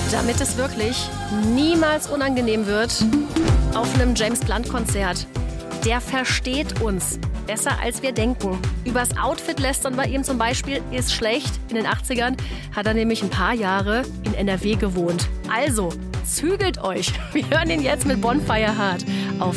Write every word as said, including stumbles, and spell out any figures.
Damit es wirklich niemals unangenehm wird auf einem James-Blunt-Konzert. Der versteht uns besser, als wir denken. Übers Outfit lästern bei ihm zum Beispiel ist schlecht. In den achtzigern hat er nämlich ein paar Jahre in N R W gewohnt. Also, zügelt euch. Wir hören ihn jetzt mit Bonfire Heart auf